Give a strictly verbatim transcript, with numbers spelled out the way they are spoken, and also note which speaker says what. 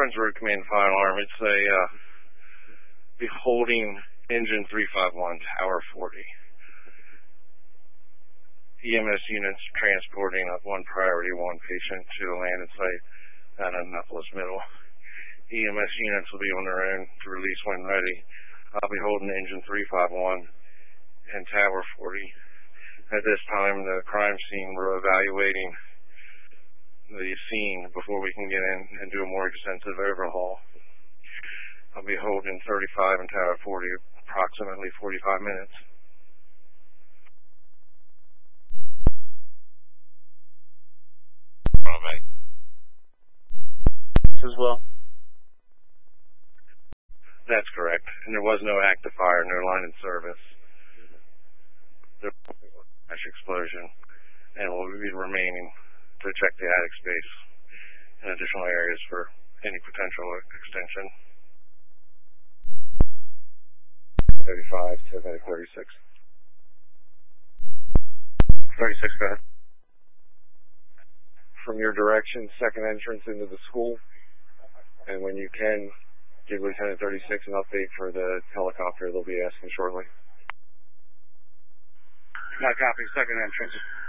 Speaker 1: Friendsburg Command Fire Alarm. It's a uh, beholding engine three five one, Tower forty. E M S units transporting a one priority one patient to a landing site at Annapolis Middle. E M S units will be on their own to release when ready. I'll be holding engine three five one and Tower forty. At this time, the crime scene, we're evaluating the scene before we can get in and do a more extensive overhaul. I'll be holding thirty-five and Tower forty approximately forty-five minutes.
Speaker 2: As well.
Speaker 1: That's correct. And there was no active fire, no line of service. There was a crash explosion, and we'll be remaining to check the attic space and additional areas for any potential extension. thirty-five to thirty-six. thirty-six, go ahead. From your direction, second entrance into the school. And when you can, give Lieutenant thirty-six an update for the helicopter they'll be asking shortly.
Speaker 2: Not copy, second entrance.